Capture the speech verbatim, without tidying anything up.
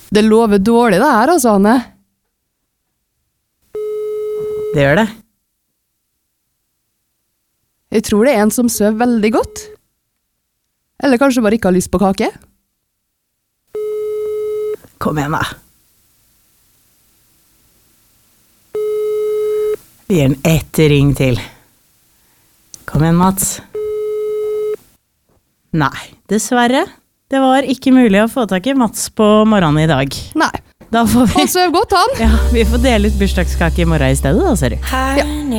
Det lover dårlig det her, altså, Anne. Det gjør det. Jeg tror det er en som søv veldig godt. Eller kanskje bare ikke har lyst på kake. Kom igjen da. Vi gir den ett ring til. Kom igjen, Mats. Nei, dessverre. Det var ikke mulig å få tak i Mats på morgenen i dag. Nei. Da får vi... Han søv godt, han. Ja, vi får dele ut bursdagskake i morgen i stedet, da, ser du. Ja.